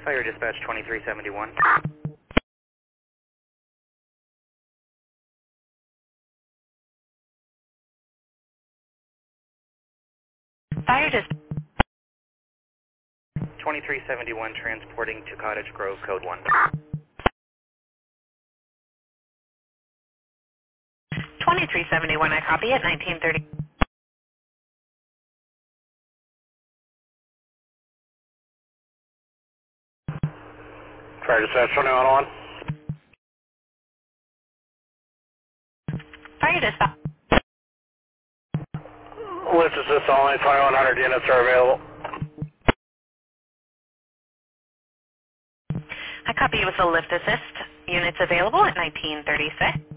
Fire Dispatch 2371. Fire Dispatch 2371 transporting to Cottage Grove, code 1. 2371, I copy at 1930. Fire Dispatch 2101. Fire Dispatch. Lift assist only, 2100 units are available. I copy with a lift assist. Units available at 1936.